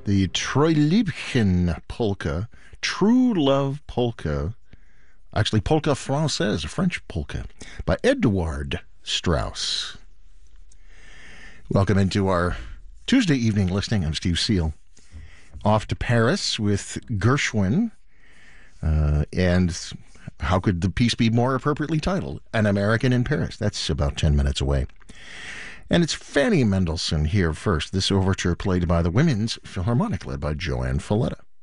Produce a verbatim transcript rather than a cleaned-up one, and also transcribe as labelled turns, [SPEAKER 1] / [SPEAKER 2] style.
[SPEAKER 1] the Treu Liebchen polka, True Love polka, actually polka française, a French polka, by Edouard Strauss. Welcome into our Tuesday evening listening. I'm Steve Seal. Off to Paris with Gershwin, uh, and how could the piece be more appropriately titled? An American in Paris. That's about ten minutes away. And it's Fanny Mendelssohn here first. This overture played by the Women's Philharmonic, led by Joanne Falletta.